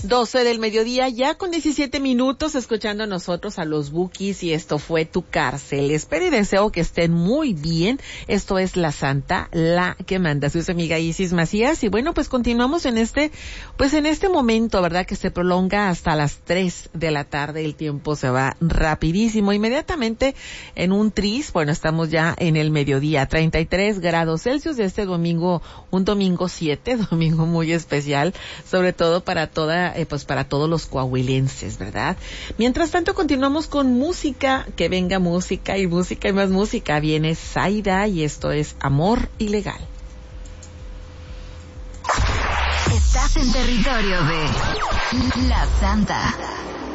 12 del mediodía, ya con 17 minutos, escuchando nosotros a los Bukis, y esto fue Tu Cárcel. Espero y deseo que estén muy bien. Esto es La Santa, la que manda. Soy su amiga Isis Macías, y bueno, pues continuamos en este momento, ¿verdad? Que se prolonga hasta las 3 de la tarde. El tiempo se va rapidísimo. Inmediatamente en un tris, bueno, estamos ya en el mediodía, 33 grados Celsius de este domingo, un domingo 7, domingo muy especial, sobre todo para para todos los coahuilenses, ¿verdad? Mientras tanto, continuamos con música, que venga música y música y más música. Viene Zaida y esto es Amor Ilegal. Estás en territorio de La Santa.